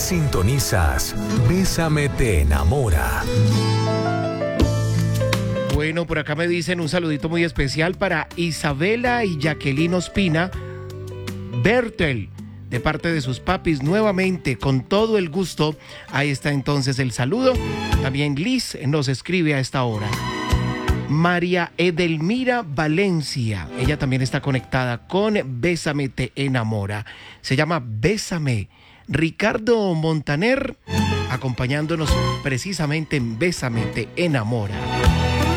Sintonizas Bésame te enamora. Bueno, por acá me dicen un saludito muy especial para Isabela y Jacqueline Ospina Bertel, de parte de sus papis, nuevamente, con todo el gusto. Ahí está entonces el saludo. También Liz nos escribe a esta hora. María Edelmira Valencia, ella también está conectada con Bésame te enamora. Se llama Bésame. Ricardo Montaner, acompañándonos precisamente en Bésame te enamora.